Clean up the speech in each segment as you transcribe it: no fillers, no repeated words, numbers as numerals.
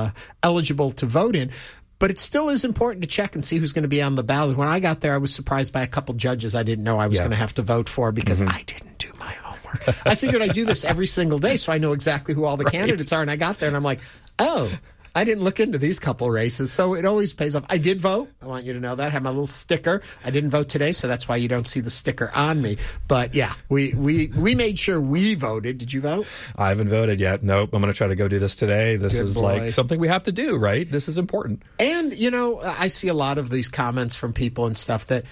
eligible to vote in. But it still is important to check and see who's going to be on the ballot. When I got there, I was surprised by a couple judges I didn't know I was going to have to vote for because I didn't do my homework. I figured I'd do this every single day so I know exactly who all the candidates are. And I got there and I'm like, oh, I didn't look into these couple races. So it always pays off. I did vote. I want you to know that. I have my little sticker. I didn't vote today, so that's why you don't see the sticker on me. But yeah, we made sure we voted. Did you vote? I haven't voted yet. Nope. I'm going to try to go do this today. This is like something we have to do, right? This is important. And, I see a lot of these comments from people and stuff that,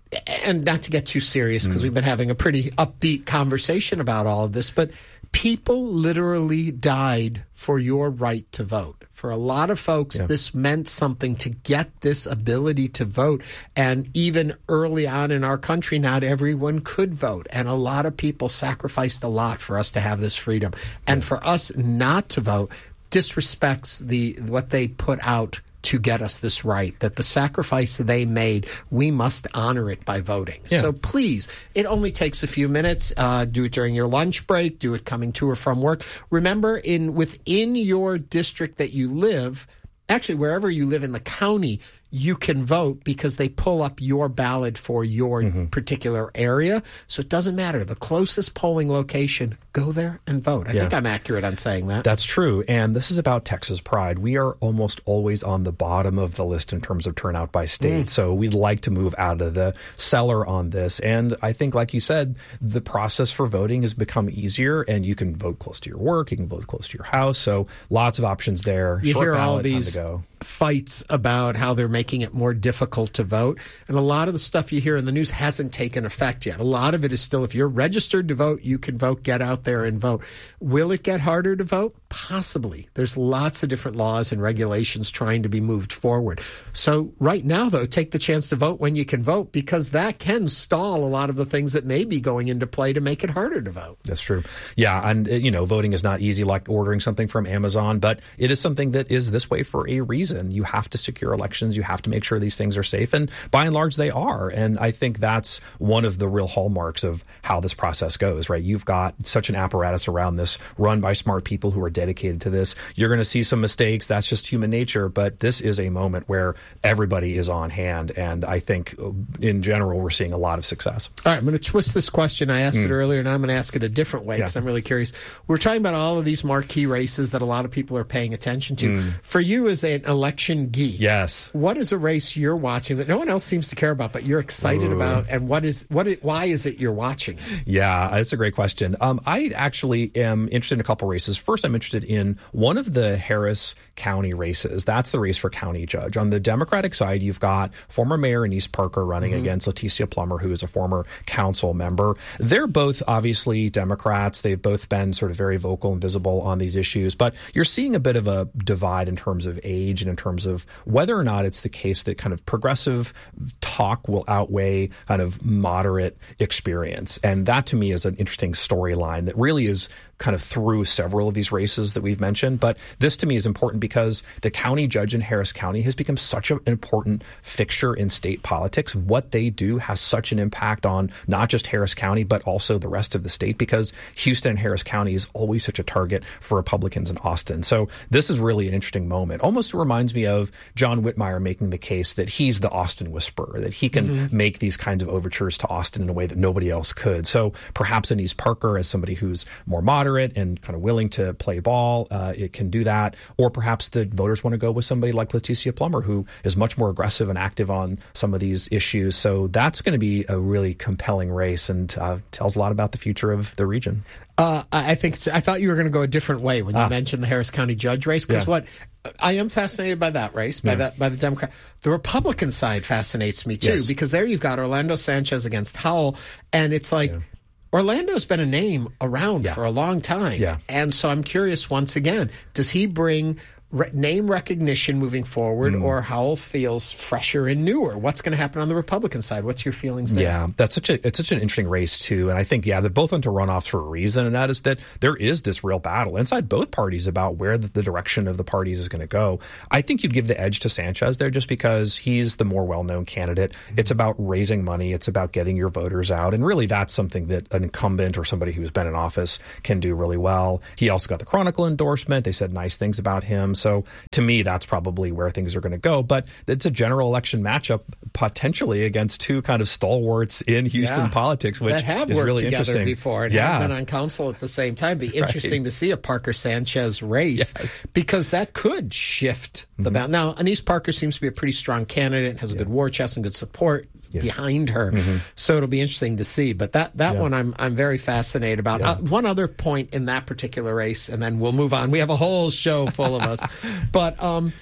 and not to get too serious because we've been having a pretty upbeat conversation about all of this, but people literally died for your right to vote. For a lot of folks, this meant something to get this ability to vote. And even early on in our country, not everyone could vote. And a lot of people sacrificed a lot for us to have this freedom. And for us not to vote disrespects what they put out to get us this right, that the sacrifice they made, we must honor it by voting. Yeah. So please, it only takes a few minutes. Do it during your lunch break. Do it coming to or from work. Remember, within your district that you live, actually wherever you live in the county, you can vote because they pull up your ballot for your particular area. So it doesn't matter. The closest polling location, go there and vote. I think I'm accurate on saying that. That's true. And this is about Texas pride. We are almost always on the bottom of the list in terms of turnout by state. So we'd like to move out of the cellar on this. And I think, like you said, the process for voting has become easier, and you can vote close to your work. You can vote close to your house. So lots of options there. You hear all these fights about how they're making it more difficult to vote. And a lot of the stuff you hear in the news hasn't taken effect yet. A lot of it is still, if you're registered to vote, you can vote, get out there and vote. Will it get harder to vote? Possibly. There's lots of different laws and regulations trying to be moved forward. So right now, though, take the chance to vote when you can vote, because that can stall a lot of the things that may be going into play to make it harder to vote. That's true. Yeah. And, voting is not easy like ordering something from Amazon, but it is something that is this way for a reason. You have to secure elections. You have to make sure these things are safe. And by and large, they are. And I think that's one of the real hallmarks of how this process goes, right? You've got such an apparatus around this run by smart people who are dedicated to this. You're going to see some mistakes. That's just human nature. But this is a moment where everybody is on hand. And I think in general, we're seeing a lot of success. All right. I'm going to twist this question. I asked it earlier, and I'm going to ask it a different way because I'm really curious. We're talking about all of these marquee races that a lot of people are paying attention to. For you as an election geek, what is a race you're watching that no one else seems to care about, but you're excited about, and why is it you're watching? Yeah, that's a great question. I actually am interested in a couple races. First, I'm interested in one of the Harris County races. That's the race for county judge. On the Democratic side, you've got former mayor Annise Parker running against Leticia Plummer, who is a former council member. They're both obviously Democrats. They've both been sort of very vocal and visible on these issues, but you're seeing a bit of a divide in terms of age and in terms of whether or not it's the case that kind of progressive talk will outweigh kind of moderate experience. And that to me is an interesting storyline that really is kind of through several of these races that we've mentioned. But this to me is important because the county judge in Harris County has become such an important fixture in state politics. What they do has such an impact on not just Harris County, but also the rest of the state, because Houston and Harris County is always such a target for Republicans in Austin. So this is really an interesting moment. Almost reminds me of John Whitmire making the case that he's the Austin whisperer, that he can make these kinds of overtures to Austin in a way that nobody else could. So perhaps Annise Parker, as somebody who's more moderate and kind of willing to play ball, it can do that. Or perhaps the voters want to go with somebody like Leticia Plummer, who is much more aggressive and active on some of these issues. So that's going to be a really compelling race and tells a lot about the future of the region. I thought you were going to go a different way when you mentioned the Harris County judge race, because what I am fascinated by that race, by the Democrat. The Republican side fascinates me too, because there you've got Orlando Sanchez against Howell, and it's like Orlando's been a name around for a long time. And so I'm curious, once again, does he bring name recognition moving forward, or Howell feels fresher and newer? What's going to happen on the Republican side? What's your feelings there? Yeah, it's such an interesting race too. And I think, they both went to runoffs for a reason. And that is that there is this real battle inside both parties about where the direction of the parties is going to go. I think you'd give the edge to Sanchez there just because he's the more well-known candidate. It's about raising money. It's about getting your voters out. And really that's something that an incumbent or somebody who's been in office can do really well. He also got the Chronicle endorsement. They said nice things about him. so to me, that's probably where things are going to go. But it's a general election matchup potentially against two kind of stalwarts in Houston politics, which that have is worked together interesting before and have been on council at the same time. Be interesting to see a Parker Sanchez race because that could shift the balance. Now, Annise Parker seems to be a pretty strong candidate and has a good war chest and good support behind her. So it'll be interesting to see. But that one I'm very fascinated about. One other point in that particular race, and then we'll move on. We have a whole show full of us. But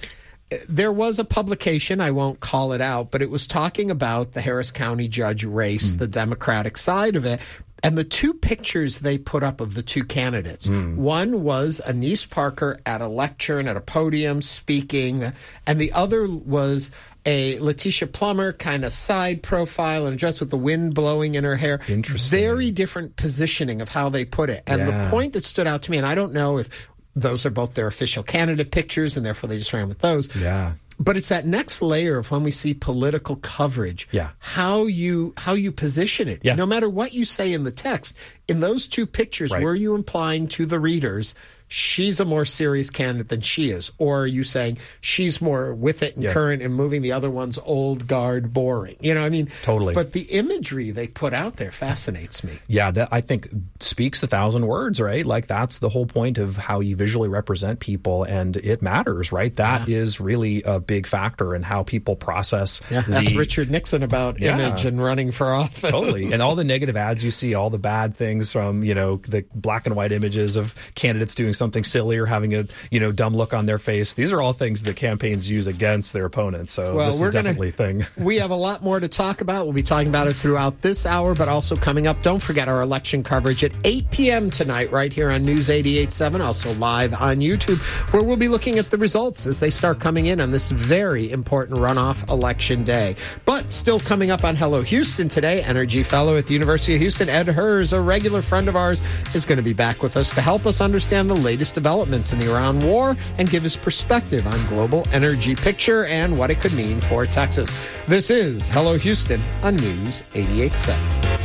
there was a publication, I won't call it out, but it was talking about the Harris County judge race, the Democratic side of it. And the two pictures they put up of the two candidates, one was Annise Parker at a lectern, at a podium speaking, and the other was a Letitia Plummer kind of side profile and a dress with the wind blowing in her hair. Interesting. Very different positioning of how they put it. And the point that stood out to me, and I don't know if those are both their official candidate pictures and therefore they just ran with those. Yeah. But it's that next layer of when we see political coverage, how you position it. No matter what you say in the text, in those two pictures, were you implying to the readers she's a more serious candidate than she is? Or are you saying she's more with it and current and moving, the other one's old guard, boring? You know, I mean, totally. But the imagery they put out there fascinates me. Yeah, that I think speaks 1,000 words, right? Like that's the whole point of how you visually represent people, and it matters, right? That is really a big factor in how people process. Ask Richard Nixon about image and running for office. Totally. And all the negative ads you see, all the bad things from, the black and white images of candidates doing something silly or having a dumb look on their face. These are all things that campaigns use against their opponents. So this is definitely a thing. We have a lot more to talk about. We'll be talking about it throughout this hour, but also coming up, don't forget our election coverage at 8 p.m. tonight right here on News 88.7, also live on YouTube, where we'll be looking at the results as they start coming in on this very important runoff election day. But still coming up on Hello Houston today, Energy Fellow at the University of Houston, Ed Hers, a regular friend of ours, is going to be back with us to help us understand the latest developments in the Iran war and give his perspective on global energy picture and what it could mean for Texas. This is Hello Houston on News 88.7.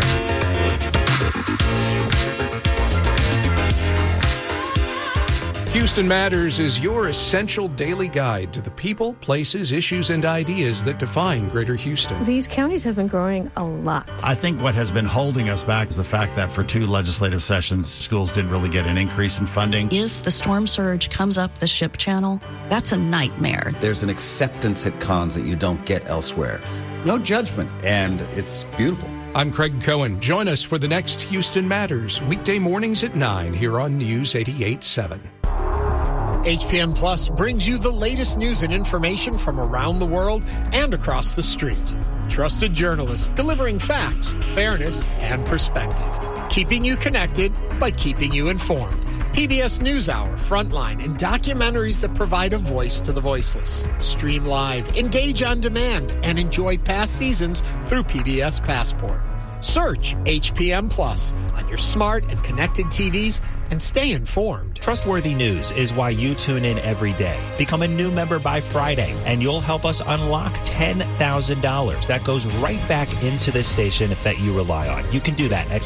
Houston Matters is your essential daily guide to the people, places, issues, and ideas that define Greater Houston. These counties have been growing a lot. I think what has been holding us back is the fact that for 2 legislative sessions, schools didn't really get an increase in funding. If the storm surge comes up the ship channel, that's a nightmare. There's an acceptance at cons that you don't get elsewhere. No judgment, and it's beautiful. I'm Craig Cohen. Join us for the next Houston Matters, weekday mornings at 9 here on News 88.7. HPM Plus brings you the latest news and information from around the world and across the street. Trusted journalists delivering facts, fairness, and perspective. Keeping you connected by keeping you informed. PBS NewsHour, Frontline, and documentaries that provide a voice to the voiceless. Stream live, engage on demand, and enjoy past seasons through PBS Passport. Search HPM Plus on your smart and connected TVs and stay informed. Trustworthy news is why you tune in every day. Become a new member by Friday, and you'll help us unlock $10,000. That goes right back into this station that you rely on. You can do that at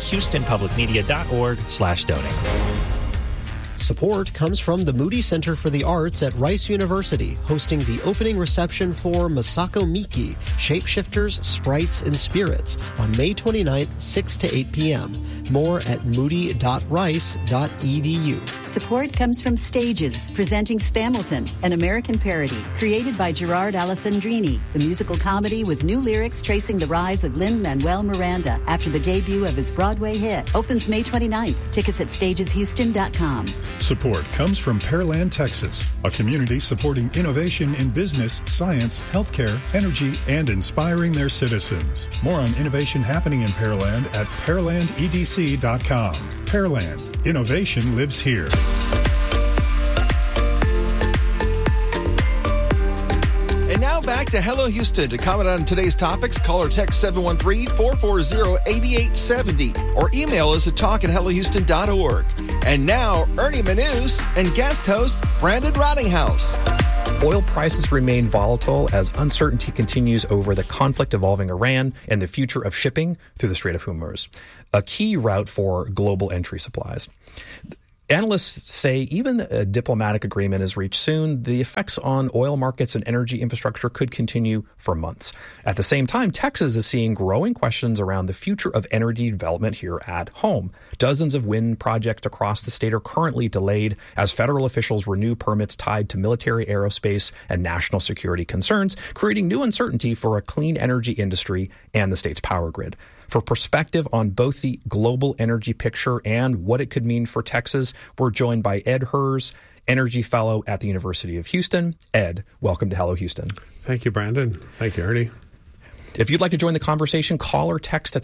HoustonPublicMedia.org/donate. Support comes from the Moody Center for the Arts at Rice University, hosting the opening reception for Masako Miki, Shapeshifters, Sprites, and Spirits on May 29th, 6 to 8 p.m. More at moody.rice.edu. Support comes from Stages, presenting Spamilton, an American parody, created by Gerard Alessandrini, the musical comedy with new lyrics tracing the rise of Lin-Manuel Miranda after the debut of his Broadway hit. Opens May 29th. Tickets at stageshouston.com. Support comes from Pearland, Texas, a community supporting innovation in business, science, healthcare, energy, and inspiring their citizens. More on innovation happening in Pearland at pearlandedc.com. Pearland, innovation lives here. And now back to Hello Houston. To comment on today's topics, call or text 713-440-8870 or email us at talk@hellohouston.org. And now, Ernie Manus and guest host Brandon Rottinghouse. Oil prices remain volatile as uncertainty continues over the conflict involving Iran and the future of shipping through the Strait of Hormuz, a key route for global entry supplies. Analysts say even a diplomatic agreement is reached soon, the effects on oil markets and energy infrastructure could continue for months. At the same time, Texas is seeing growing questions around the future of energy development here at home. Dozens of wind projects across the state are currently delayed as federal officials renew permits tied to military, aerospace, and national security concerns, creating new uncertainty for a clean energy industry and the state's power grid. For perspective on both the global energy picture and what it could mean for Texas, we're joined by Ed Hers, Energy Fellow at the University of Houston. Ed, welcome to Hello Houston. Thank you, Brandon. Thank you, Ernie. If you'd like to join the conversation, call or text at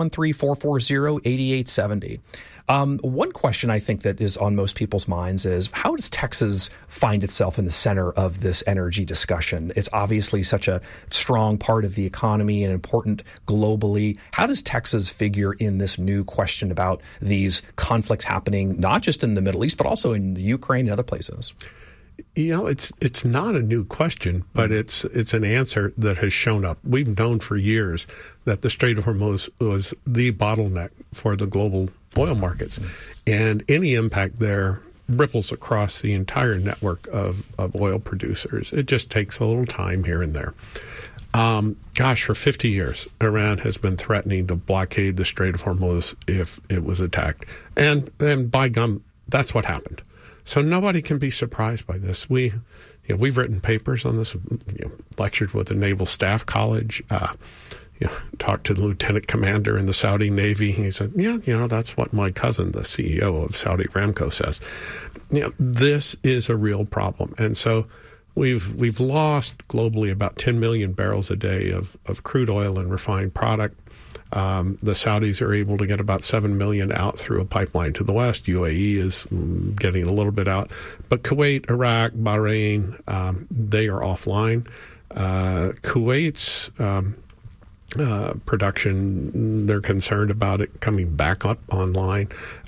713-440-8870. One question I think that is on most people's minds is, how does Texas find itself in the center of this energy discussion? It's obviously such a strong part of the economy and important globally. How does Texas figure in this new question about these conflicts happening, not just in the Middle East, but also in the Ukraine and other places? You know, it's not a new question, but it's an answer that has shown up. We've known for years that the Strait of Hormuz was the bottleneck for the global oil markets, and any impact there ripples across the entire network of oil producers. It just takes a little time here and there. For 50 years, Iran has been threatening to blockade the Strait of Hormuz if it was attacked, and by gum, that's what happened. So nobody can be surprised by this. We've written papers on this, lectured with the Naval Staff College, talked to the lieutenant commander in the Saudi Navy. He said, that's what my cousin, the CEO of Saudi Aramco, says. This is a real problem. And so we've lost globally about 10 million barrels a day of crude oil and refined product. The Saudis are able to get about 7 million out through a pipeline to the west. UAE is getting a little bit out. But Kuwait, Iraq, Bahrain, they are offline. Kuwait's production, they're concerned about it coming back up online.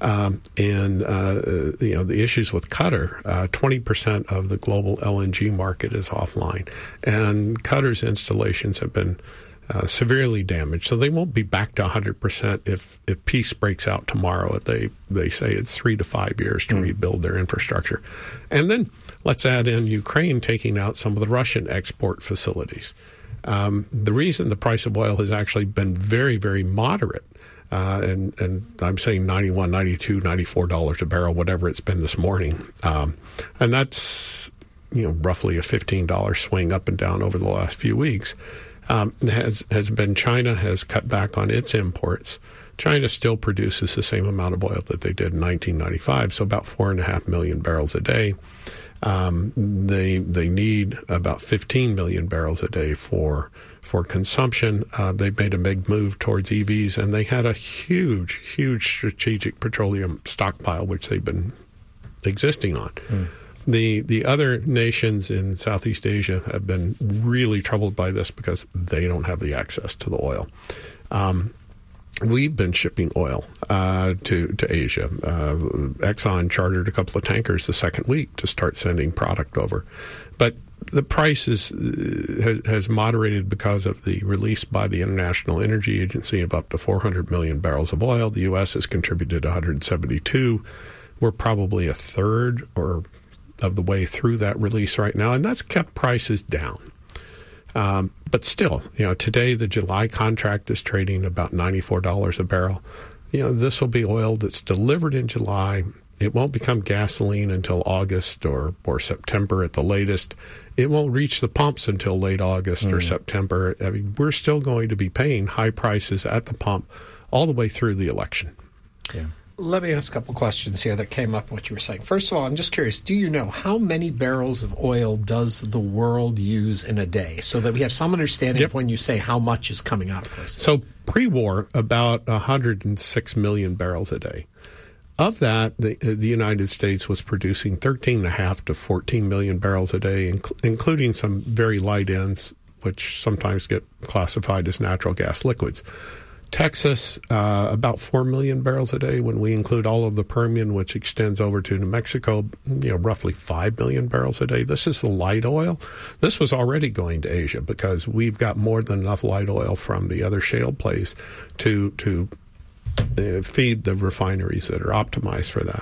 The issues with Qatar, 20% of the global LNG market is offline. And Qatar's installations have been severely damaged, so they won't be back to 100% if peace breaks out tomorrow. They say it's 3 to 5 years to rebuild their infrastructure. And then let's add in Ukraine taking out some of the Russian export facilities. The reason the price of oil has actually been very, very moderate, and I'm saying $91, $92, $94 a barrel, whatever it's been this morning, and that's roughly a $15 swing up and down over the last few weeks. Has been China has cut back on its imports. China still produces the same amount of oil that they did in 1995, so about 4.5 million barrels a day. They need about 15 million barrels a day for consumption. They've made a big move towards EVs, and they had a huge strategic petroleum stockpile, which they've been existing on. The other nations in Southeast Asia have been really troubled by this because they don't have the access to the oil. We've been shipping oil to Asia. Exxon chartered a couple of tankers the second week to start sending product over. But the price has moderated because of the release by the International Energy Agency of up to 400 million barrels of oil. The U.S. has contributed 172. We're probably a third of the way through that release right now, and that's kept prices down. But still, today the July contract is trading about $94 a barrel. This will be oil that's delivered in July. It won't become gasoline until August or September at the latest. It won't reach the pumps until late August or September. I mean, we're still going to be paying high prices at the pump all the way through the election. Yeah. Let me ask a couple questions here that came up what you were saying. First of all, I'm just curious, do you know how many barrels of oil does the world use in a day, so that we have some understanding of when you say how much is coming out of places? So pre-war, about 106 million barrels a day. Of that, the United States was producing 13.5 to 14 million barrels a day, including some very light ends, which sometimes get classified as natural gas liquids. Texas, about 4 million barrels a day. When we include all of the Permian, which extends over to New Mexico, roughly 5 million barrels a day. This is the light oil. This was already going to Asia because we've got more than enough light oil from the other shale plays to feed the refineries that are optimized for that.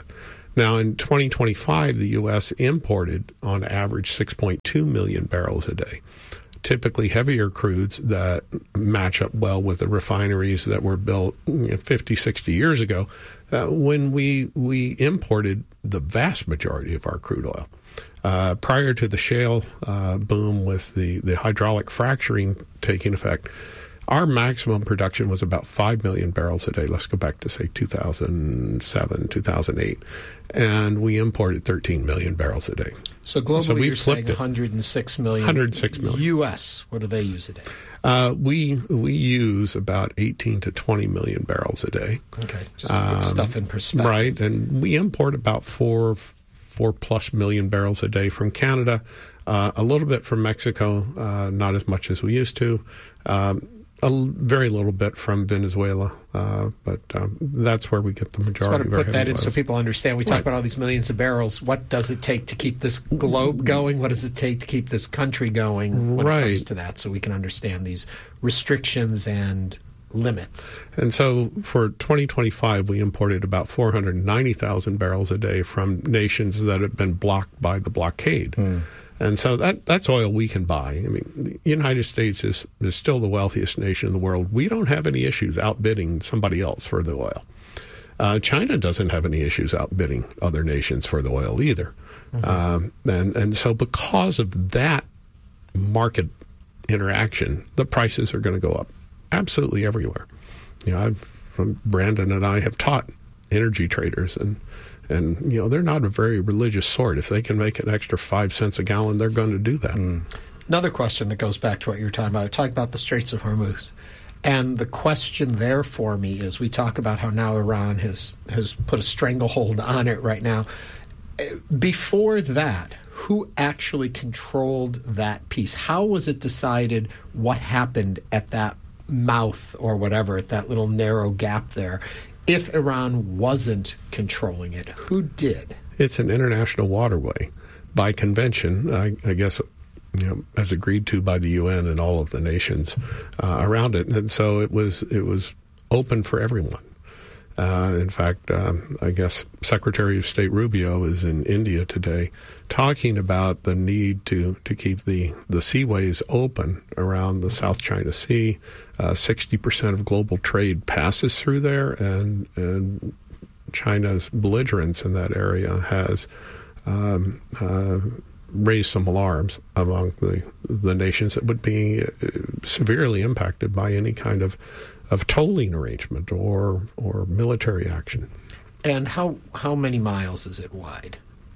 Now, in 2025, the U.S. imported, on average, 6.2 million barrels a day. Typically heavier crudes that match up well with the refineries that were built 50, 60 years ago, when we imported the vast majority of our crude oil. Prior to the shale boom with the hydraulic fracturing taking effect, our maximum production was about 5 million barrels a day. Let's go back to, say, 2007, 2008. And we imported 13 million barrels a day. So globally, you're saying 106 million. 106 million. U.S., what do they use a day? We use about 18 to 20 million barrels a day. Okay, just put stuff in perspective. Right, and we import about 4 plus million barrels a day from Canada, a little bit from Mexico, not as much as we used to. A very little bit from Venezuela, but that's where we get the majority of our I want to put that in so people understand. We talk about all these millions of barrels. What does it take to keep this globe going? What does it take to keep this country going when it comes to that, so we can understand these restrictions and limits? And so for 2025, we imported about 490,000 barrels a day from nations that have been blocked by the blockade. And so that's oil we can buy. I mean, the United States is still the wealthiest nation in the world. We don't have any issues outbidding somebody else for the oil. China doesn't have any issues outbidding other nations for the oil either. And so because of that market interaction, the prices are going to go up absolutely everywhere. Brandon and I have taught energy traders, and they're not a very religious sort. If they can make an extra 5 cents a gallon, they're going to do that. Another question that goes back to what you were talking about. Talk about the Straits of Hormuz. And the question there for me is, we talk about how now Iran has put a stranglehold on it right now. Before that, who actually controlled that piece? How was it decided what happened at that mouth or whatever, at that little narrow gap there? If Iran wasn't controlling it, who did? It's an international waterway by convention, I guess, as agreed to by the UN and all of the nations around it. And so it was open for everyone. In fact, I guess Secretary of State Rubio is in India today talking about the need to keep the seaways open around the South China Sea. 60% of global trade passes through there, and China's belligerence in that area has raised some alarms among the nations that would be severely impacted by any kind of tolling arrangement or military action. And how many miles is it wide?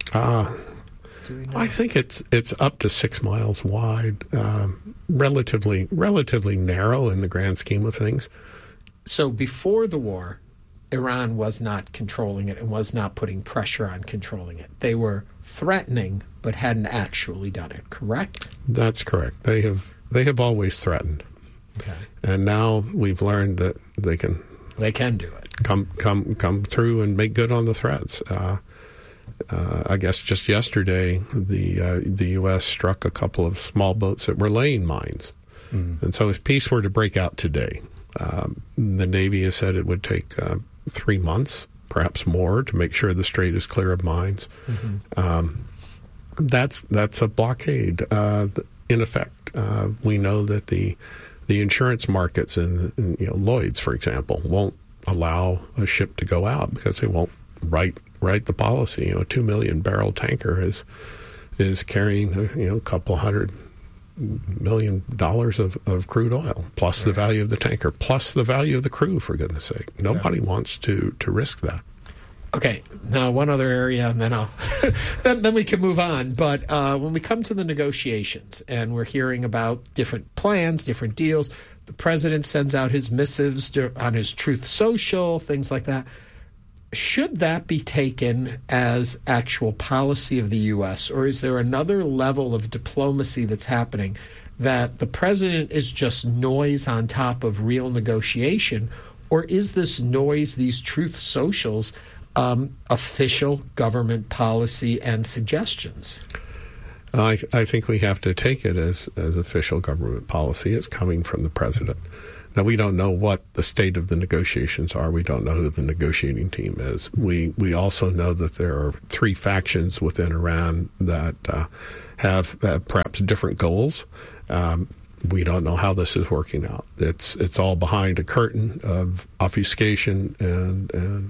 I think it's up to 6 miles wide, relatively narrow in the grand scheme of things. So before the war, Iran was not controlling it and was not putting pressure on controlling it. They were threatening, but hadn't actually done it. Correct? That's correct. They have always threatened. Okay. And now we've learned that they can do it. Come through and make good on the threats. I guess just yesterday, the U.S. struck a couple of small boats that were laying mines. And so if peace were to break out today, the Navy has said it would take 3 months, perhaps more, to make sure the strait is clear of mines. That's a blockade in effect. We know that the insurance markets and Lloyd's, for example, won't allow a ship to go out because they won't write the policy. A 2 million barrel tanker is carrying a couple $100 million of crude oil, plus the value of the tanker, plus the value of the crew, for goodness sake. Nobody wants to risk that. Okay, now one other area, and then then we can move on. But when we come to the negotiations, and we're hearing about different plans, different deals, the president sends out his missives on his Truth Social, things like that. Should that be taken as actual policy of the U.S., or is there another level of diplomacy that's happening that the president is just noise on top of real negotiation, or is this noise, these Truth Socials, official government policy and suggestions? I think we have to take it as official government policy. It's coming from the president. Now, we don't know what the state of the negotiations are. We don't know who the negotiating team is. We also know that there are 3 factions within Iran that have perhaps different goals. We don't know how this is working out. It's all behind a curtain of obfuscation, and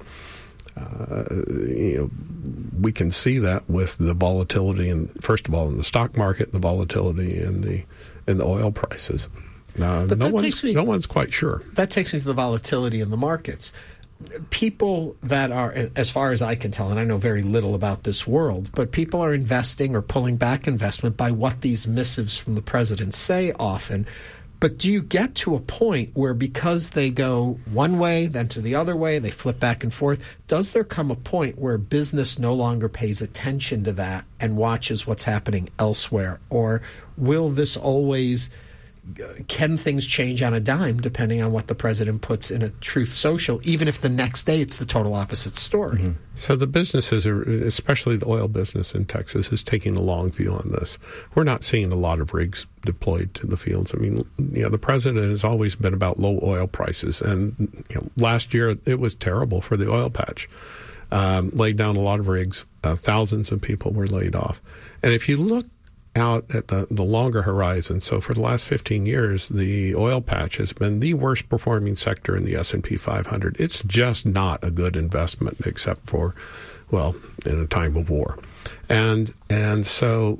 we can see that with the volatility, first of all, in the stock market, the volatility in the oil prices. But no one's quite sure. That takes me to the volatility in the markets. People that are, as far as I can tell, and I know very little about this world, but people are investing or pulling back investment by what these missives from the president say often. But do you get to a point where, because they go one way, then to the other way, they flip back and forth, does there come a point where business no longer pays attention to that and watches what's happening elsewhere? Or will this always... Can things change on a dime depending on what the president puts in a Truth Social, even if the next day it's the total opposite story? Mm-hmm. So the businesses, especially the oil business in Texas, is taking a long view on this. We're not seeing a lot of rigs deployed to the fields. I mean, the president has always been about low oil prices, and last year it was terrible for the oil patch. Laid down a lot of rigs. Thousands of people were laid off. And if you look out at the longer horizon, so for the last 15 years, the oil patch has been the worst performing sector in the S&P 500. It's just not a good investment, except for, well, in a time of war. And so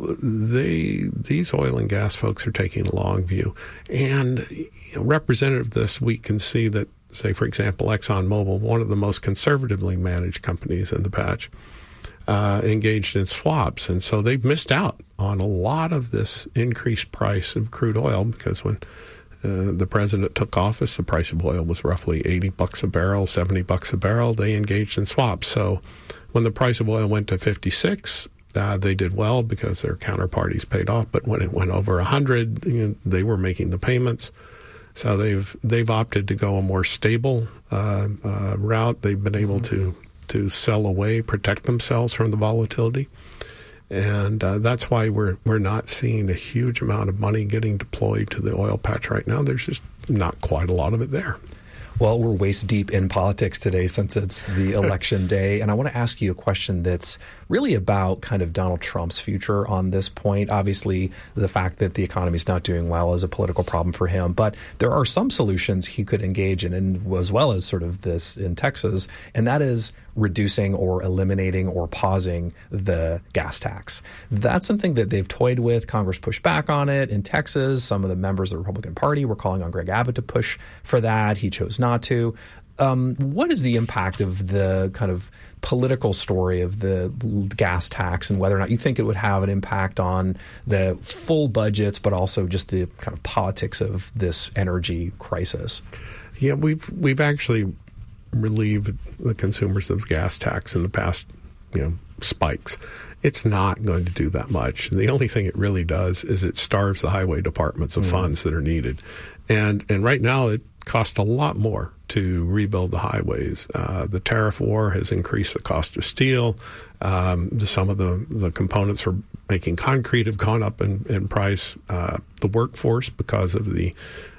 these oil and gas folks are taking a long view. And representative this week can see that, say, for example, ExxonMobil, one of the most conservatively managed companies in the patch, engaged in swaps. And so they've missed out on a lot of this increased price of crude oil, because when the president took office, the price of oil was roughly $80 a barrel, $70 a barrel. They engaged in swaps. So when the price of oil went to 56, they did well because their counterparties paid off. But when it went over 100, they were making the payments. So they've opted to go a more stable route. They've been able to sell away, protect themselves from the volatility. And that's why we're not seeing a huge amount of money getting deployed to the oil patch right now. There's just not quite a lot of it there. Well, we're waist deep in politics today since it's the election day. And I want to ask you a question that's really about kind of Donald Trump's future on this point. Obviously, the fact that the economy is not doing well is a political problem for him. But there are some solutions he could engage in, and as well as sort of this in Texas, and that is reducing or eliminating or pausing the gas tax. That's something that they've toyed with. Congress pushed back on it. In Texas, some of the members of the Republican Party were calling on Greg Abbott to push for that. He chose not to. What is the impact of the kind of political story of the gas tax, and whether or not you think it would have an impact on the full budgets, but also just the kind of politics of this energy crisis? Yeah, we've actually relieved the consumers of the gas tax in the past, spikes. It's not going to do that much. The only thing it really does is it starves the highway departments of funds that are needed. And right now it costs a lot more to rebuild the highways. The tariff war has increased the cost of steel. Some of the components for making concrete have gone up in price. The workforce, because of the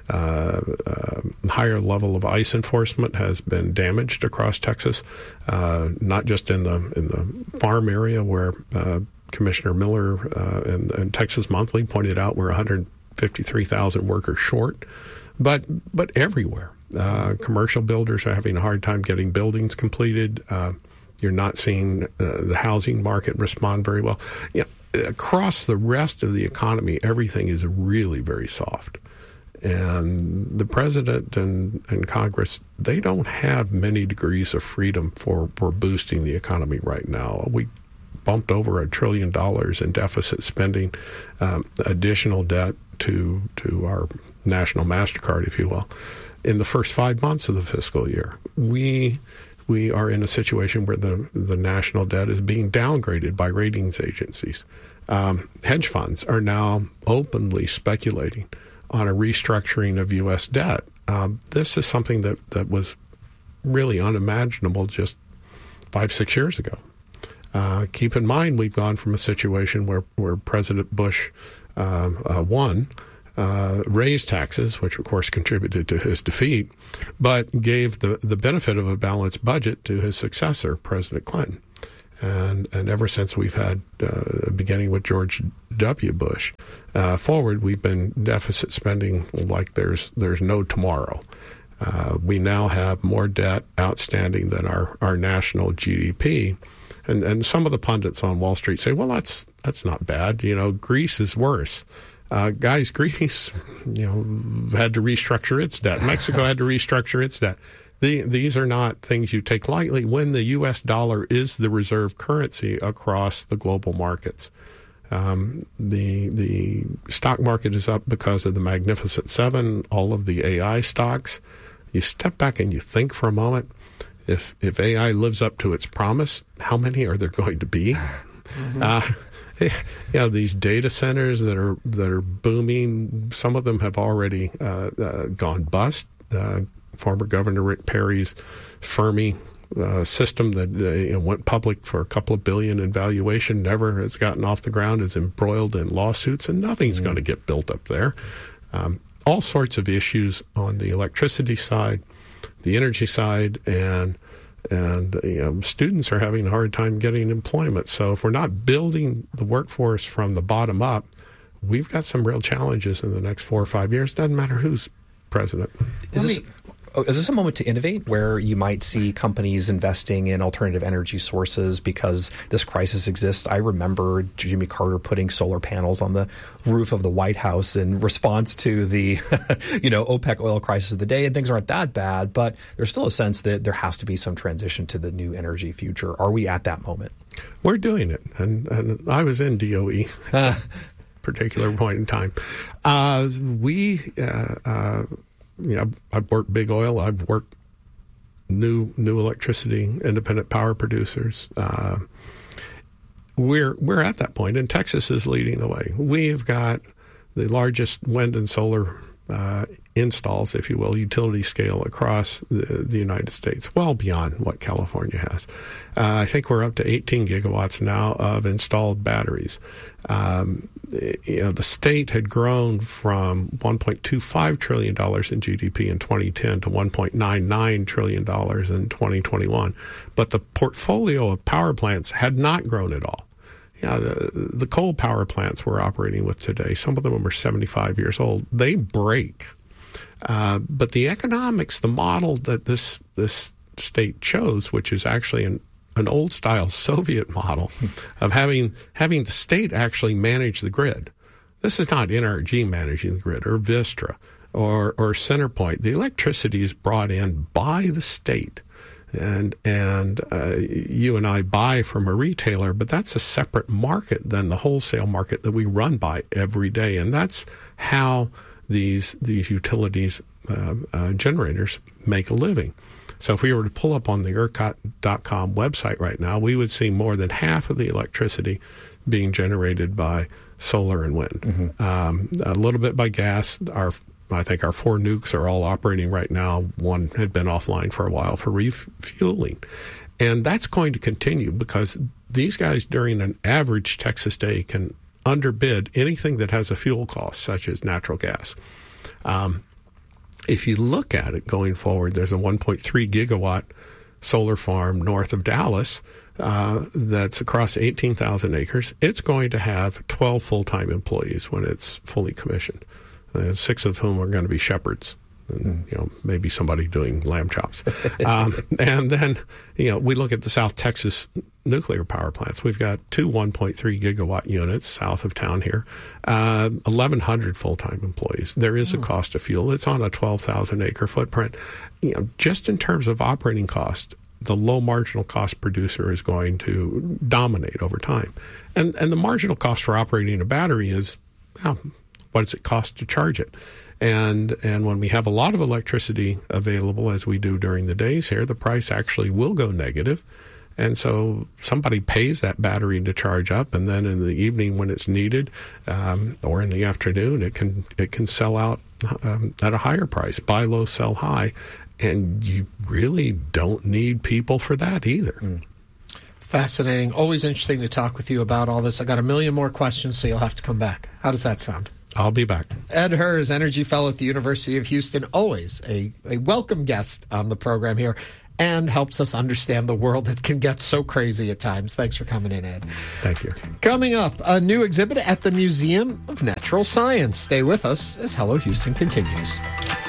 higher level of ICE enforcement, has been damaged across Texas, not just in the farm area where Commissioner Miller and Texas Monthly pointed out we're 153,000 workers short, but everywhere. Commercial builders are having a hard time getting buildings completed. You're not seeing the housing market respond very well. Across the rest of the economy, everything is really very soft. And the president and Congress, they don't have many degrees of freedom for boosting the economy right now. We bumped over $1 trillion in deficit spending, additional debt to our national MasterCard, if you will, in the first 5 months of the fiscal year. We are in a situation where the national debt is being downgraded by ratings agencies. Hedge funds are now openly speculating on a restructuring of U.S. debt. This is something that was really unimaginable just 5-6 years ago. Keep in mind, we've gone from a situation where President Bush won, raised taxes, which of course contributed to his defeat, but gave the benefit of a balanced budget to his successor, President Clinton. And ever since we've had, beginning with George W. Bush, forward, we've been deficit spending like there's no tomorrow. We now have more debt outstanding than our national GDP. And some of the pundits on Wall Street say, well, that's not bad. Greece is worse. Guys, Greece, had to restructure its debt. Mexico had to restructure its debt. These are not things you take lightly when the U.S. dollar is the reserve currency across the global markets. The stock market is up because of the Magnificent Seven, all of the AI stocks. You step back and you think for a moment, if AI lives up to its promise, how many are there going to be? Mm-hmm. These data centers that are booming, some of them have already gone bust. Former Governor Rick Perry's Fermi system that went public for a couple of billion in valuation never has gotten off the ground, is embroiled in lawsuits, and nothing's going to get built up there. All sorts of issues on the electricity side, the energy side, and students are having a hard time getting employment. So if we're not building the workforce from the bottom up, we've got some real challenges in the next 4 or 5 years. Doesn't matter who's president. Is this a moment to innovate where you might see companies investing in alternative energy sources because this crisis exists? I remember Jimmy Carter putting solar panels on the roof of the White House in response to the OPEC oil crisis of the day, and things aren't that bad, but there's still a sense that there has to be some transition to the new energy future. Are we at that moment? We're doing it, and I was in DOE. Particular point in time. I've worked big oil. I've worked new electricity, independent power producers. We're at that point, and Texas is leading the way. We've got the largest wind and solar installs, if you will, utility scale across the United States, well beyond what California has. I think we're up to 18 gigawatts now of installed batteries. The state had grown from $1.25 trillion in GDP in 2010 to $1.99 trillion in 2021. But the portfolio of power plants had not grown at all. The coal power plants we're operating with today, some of them are 75 years old. They break. But the economics, the model that this state chose, which is actually an old-style Soviet model of having the state actually manage the grid. This is not NRG managing the grid or Vistra or CenterPoint. The electricity is brought in by the state. And you and I buy from a retailer, but that's a separate market than the wholesale market that we run by every day. And that's how these utilities generators make a living. So if we were to pull up on the ERCOT.com website right now, we would see more than half of the electricity being generated by solar and wind. Mm-hmm. A little bit by gas. I think our 4 nukes are all operating right now. One had been offline for a while for refueling. And that's going to continue because these guys during an average Texas day can underbid anything that has a fuel cost, such as natural gas. If you look at it going forward, there's a 1.3 gigawatt solar farm north of Dallas that's across 18,000 acres. It's going to have 12 full-time employees when it's fully commissioned. 6 of whom are going to be shepherds, and, maybe somebody doing lamb chops. And then, we look at the South Texas nuclear power plants. We've got 2 1.3 gigawatt units south of town here, 1,100 full-time employees. There is a cost of fuel. It's on a 12,000 acre footprint. Just in terms of operating cost, the low marginal cost producer is going to dominate over time. And the marginal cost for operating a battery is, what does it cost to charge it? And when we have a lot of electricity available, as we do during the days here, the price actually will go negative. And so somebody pays that battery to charge up, and then in the evening when it's needed, or in the afternoon, it can sell out at a higher price. Buy low, sell high, and you really don't need people for that either. Fascinating. Always interesting to talk with you about all this. I got a million more questions, so you'll have to come back. How does that sound? I'll be back. Ed Hers, Energy Fellow at the University of Houston, always a welcome guest on the program here, and helps us understand the world that can get so crazy at times. Thanks for coming in, Ed. Thank you. Coming up, a new exhibit at the Museum of Natural Science. Stay with us as Hello Houston continues.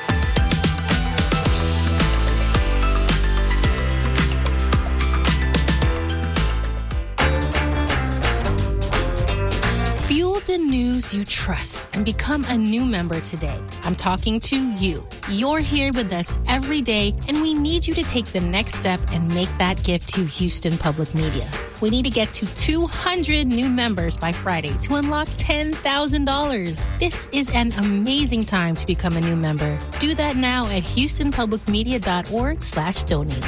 The news you trust and become a new member today. I'm talking to you. You're here with us every day, and we need you to take the next step and make that gift to Houston Public Media. We need to get to 200 new members by Friday to unlock $10,000. This is an amazing time to become a new member. Do that now at houstonpublicmedia.org/donate.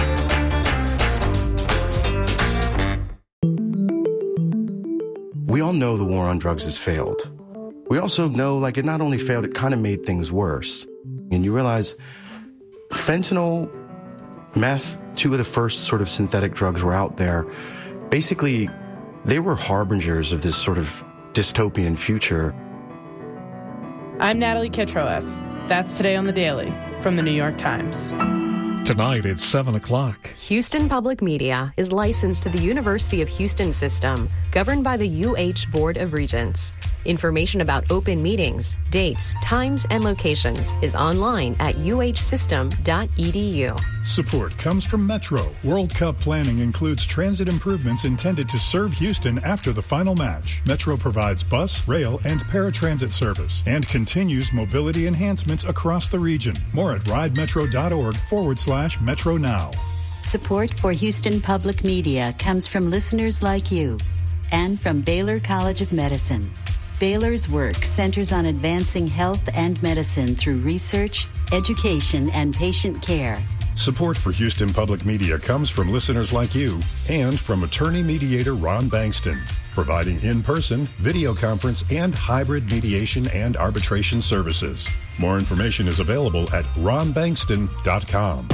We all know the war on drugs has failed. We also know, it not only failed, it kind of made things worse. And you realize fentanyl, meth, two of the first sort of synthetic drugs were out there. Basically, they were harbingers of this sort of dystopian future. I'm Natalie Kitroeff. That's Today on the Daily from the New York Times. Tonight at 7 o'clock. Houston Public Media is licensed to the University of Houston system, governed by the UH Board of Regents. Information about open meetings, dates, times, and locations is online at uhsystem.edu. Support comes from Metro. World Cup planning includes transit improvements intended to serve Houston after the final match. Metro provides bus, rail, and paratransit service and continues mobility enhancements across the region. More at ridemetro.org/Metro Now. Support for Houston Public Media comes from listeners like you and from Baylor College of Medicine. Baylor's work centers on advancing health and medicine through research, education, and patient care. Support for Houston Public Media comes from listeners like you and from attorney mediator Ron Bankston, providing in-person, video conference, and hybrid mediation and arbitration services. More information is available at ronbankston.com.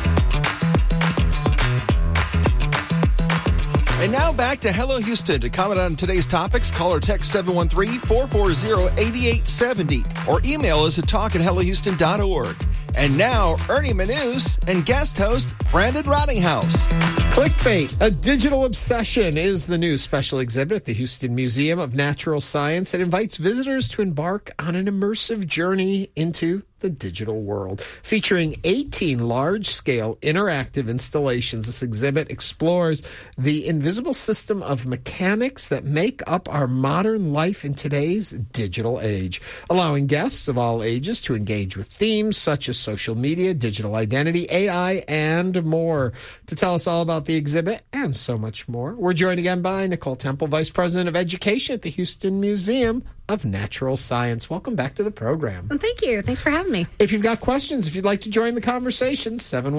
And now back to Hello Houston. To comment on today's topics, call or text 713-440-8870 or email us at talk@hellohouston.org. And now, Ernie Manus and guest host Brandon Rottinghouse. Clickbait, a digital obsession, is the new special exhibit at the Houston Museum of Natural Science. It invites visitors to embark on an immersive journey into the digital world. Featuring 18 large-scale interactive installations, this exhibit explores the invisible system of mechanics that make up our modern life in today's digital age, allowing guests of all ages to engage with themes such as social media, digital identity, AI, and more. To tell us all about the exhibit and so much more, we're joined again by Nicole Temple, Vice President of Education at the Houston Museum of Natural Science. Welcome back to the program. Well, thank you. Thanks for having me. If you've got questions, if you'd like to join the conversation,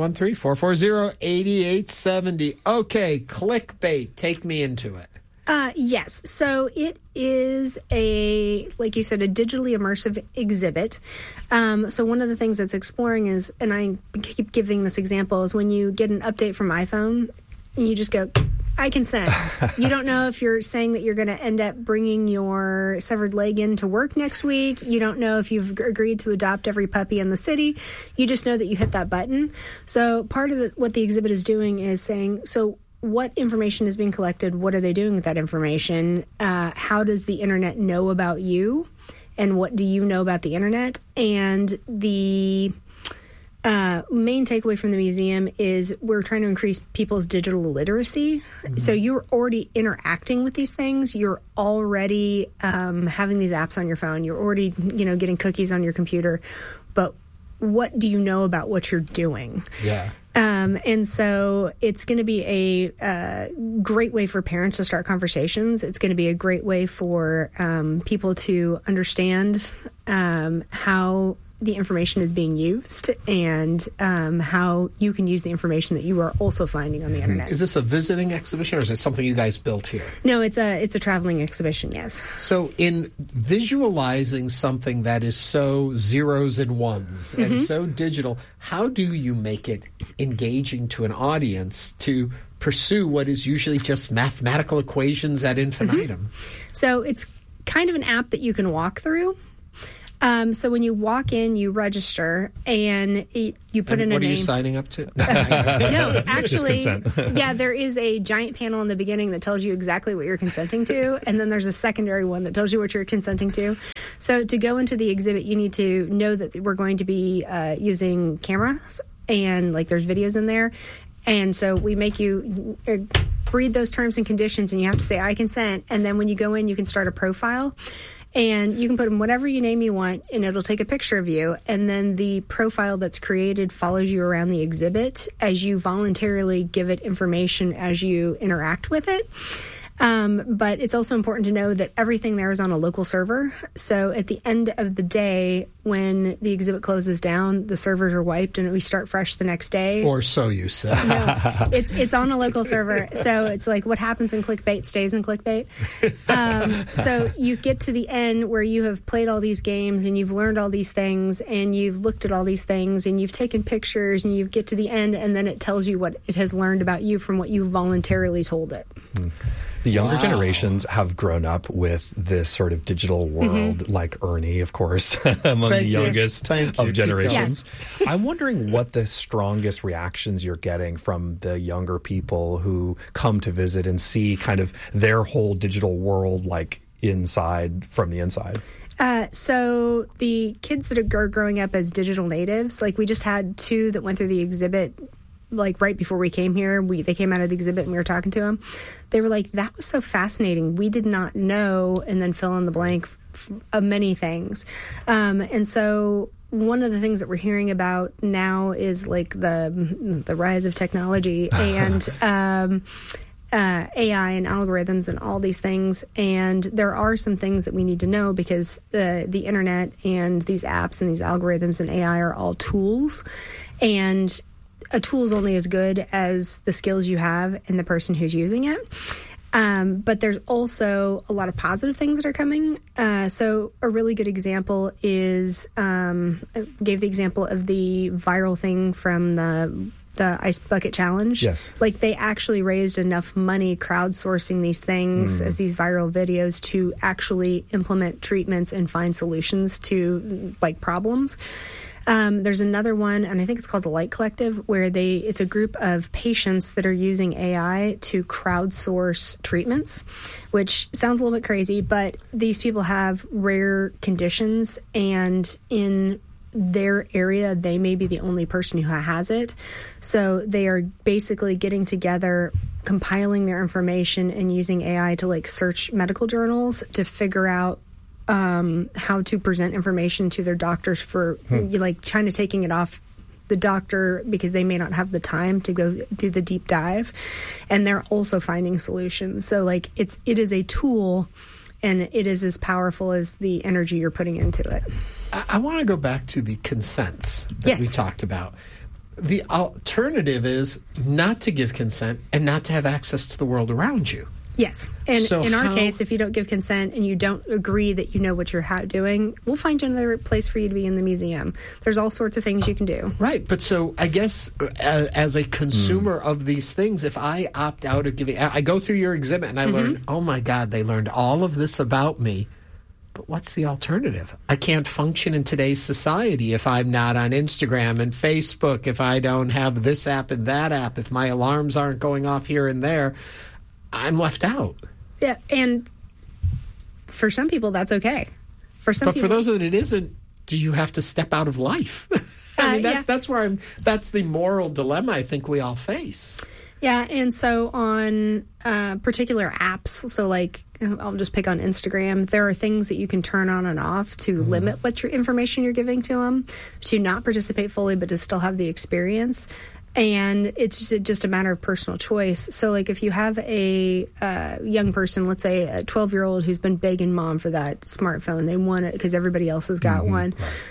713-440-8870. Okay, clickbait. Take me into it. Yes. So it is like you said, a digitally immersive exhibit. So one of the things that's exploring is, and I keep giving this example, is when you get an update from iPhone, and you just go, I consent. You don't know if you're saying that you're going to end up bringing your severed leg into work next week. You don't know if you've agreed to adopt every puppy in the city. You just know that you hit that button. So part of what the exhibit is doing is saying, so what information is being collected? What are they doing with that information? How does the internet know about you? And what do you know about the internet? And the main takeaway from the museum is we're trying to increase people's digital literacy. Mm-hmm. So you're already interacting with these things. You're already having these apps on your phone. You're already, getting cookies on your computer. But what do you know about what you're doing? Yeah. And so it's going to be a great way for parents to start conversations. It's going to be a great way for people to understand how the information is being used and how you can use the information that you are also finding on the internet. Is this a visiting exhibition or is it something you guys built here? No, it's a traveling exhibition, yes. So in visualizing something that is so zeros and ones and so digital, how do you make it engaging to an audience to pursue what is usually just mathematical equations ad infinitum. So it's kind of an app that you can walk through. So when you walk in, you register, and you put in a name. What are you signing up to? No, actually, yeah, there is a giant panel in the beginning that tells you exactly what you're consenting to, and then there's a secondary one that tells you what you're consenting to. So to go into the exhibit, you need to know that we're going to be using cameras, and like there's videos in there. And so we make you read those terms and conditions, and you have to say, I consent. And then when you go in, you can start a profile. And you can put in whatever name you want, and it'll take a picture of you. And then the profile that's created follows you around the exhibit as you voluntarily give it information as you interact with it. But it's also important to know that everything there is on a local server. So at the end of the day, when the exhibit closes down, the servers are wiped and we start fresh the next day. Or so you say. No, it's on a local server. So it's like what happens in clickbait stays in clickbait. So you get to the end where you have played all these games and you've learned all these things and you've looked at all these things and you've taken pictures and you get to the end, and then it tells you what it has learned about you from what you voluntarily told it. The younger generations have grown up with this sort of digital world, like Ernie, of course, among the youngest of generations. Yes. I'm wondering what the strongest reactions you're getting from the younger people who come to visit and see kind of their whole digital world, like from the inside. So the kids that are growing up as digital natives, like we just had 2 that went through the exhibit like right before we came here. They came out of the exhibit and we were talking to them. They were like, that was so fascinating. We did not know, and then fill in the blank of many things. And so one of the things that we're hearing about now is like the rise of technology and AI and algorithms and all these things. And there are some things that we need to know because the internet and these apps and these algorithms and AI are all tools. And a tool is only as good as the skills you have and the person who's using it. But there's also a lot of positive things that are coming. So a really good example is, I gave the example of the viral thing from the Ice Bucket Challenge. Yes. Like they actually raised enough money crowdsourcing these things as these viral videos to actually implement treatments and find solutions to like problems. There's another one, and I think it's called the Light Collective, where it's a group of patients that are using AI to crowdsource treatments, which sounds a little bit crazy, but these people have rare conditions, and in their area, they may be the only person who has it. So they are basically getting together, compiling their information, and using AI to like search medical journals to figure out how to present information to their doctors for like kind of taking it off the doctor because they may not have the time to go do the deep dive, and they're also finding solutions. So like it is a tool, and it is as powerful as the energy you're putting into it. I want to go back to the consents that we talked about. The alternative is not to give consent and not to have access to the world around you. Yes. And so in our case, if you don't give consent and you don't agree that you know what you're doing, we'll find you another place for you to be in the museum. There's all sorts of things you can do. Right. But so I guess as a consumer of these things, if I opt out of giving, I go through your exhibit and I learn, oh my God, they learned all of this about me. But what's the alternative? I can't function in today's society if I'm not on Instagram and Facebook, if I don't have this app and that app, if my alarms aren't going off here and there. I'm left out. Yeah, and for some people, that's okay. For those that it isn't, do you have to step out of life? I mean, that's where that's the moral dilemma I think we all face. Yeah, and so on particular apps, so like I'll just pick on Instagram, there are things that you can turn on and off to limit what your information you're giving to them, to not participate fully, but to still have the experience. And it's just a matter of personal choice. So, like, if you have a young person, let's say a 12-year-old who's been begging mom for that smartphone, they want it because everybody else has got one.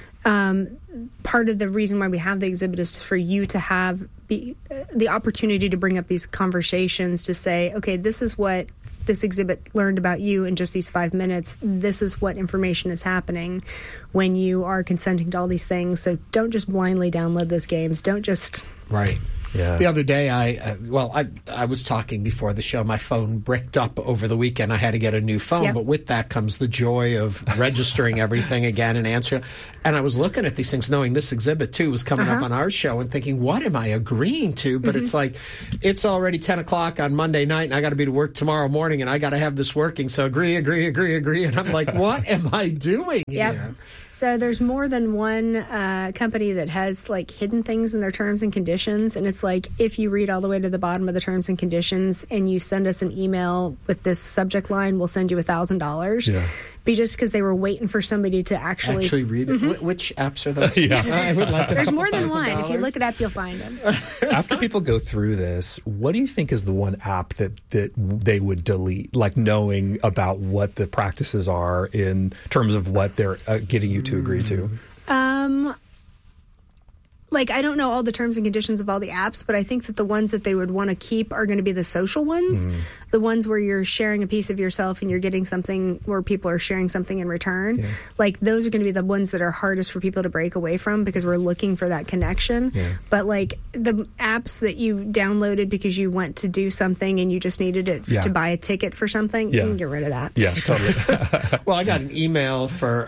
Part of the reason why we have the exhibit is for you to have the opportunity to bring up these conversations to say, okay, this is what this exhibit learned about you in just these 5 minutes. This is what information is happening when you are consenting to all these things. So don't just blindly download those games. Don't just... Right. Yeah. The other day, I was talking before the show. My phone bricked up over the weekend. I had to get a new phone, but with that comes the joy of registering everything again and answering. And I was looking at these things, knowing this exhibit, too, was coming up on our show and thinking, what am I agreeing to? But it's like, it's already 10 o'clock on Monday night, and I got to be to work tomorrow morning, and I got to have this working. So agree. And I'm like, what am I doing here? So there's more than one company that has like hidden things in their terms and conditions. And it's like, if you read all the way to the bottom of the terms and conditions and you send us an email with this subject line, we'll send you $1,000. Yeah. Be just because they were waiting for somebody to actually read it. Which apps are those? I would like There's more than one. If you look it up, you'll find them. After people go through this, what do you think is the one app that they would delete, like knowing about what the practices are in terms of what they're getting you to agree to? Like, I don't know all the terms and conditions of all the apps, but I think that the ones that they would want to keep are going to be the social ones, the ones where you're sharing a piece of yourself and you're getting something where people are sharing something in return. Yeah. Like, those are going to be the ones that are hardest for people to break away from because we're looking for that connection. Yeah. But, like, the apps that you downloaded because you went to do something and you just needed it to buy a ticket for something, you can get rid of that. Yeah, totally. Well, I got an email for,